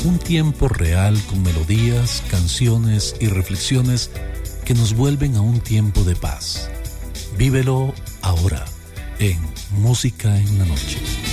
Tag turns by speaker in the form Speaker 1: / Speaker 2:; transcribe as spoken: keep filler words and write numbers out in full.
Speaker 1: Un tiempo real con melodías, canciones y reflexiones que nos vuelven a un tiempo de paz. Vívelo ahora en Música en la Noche.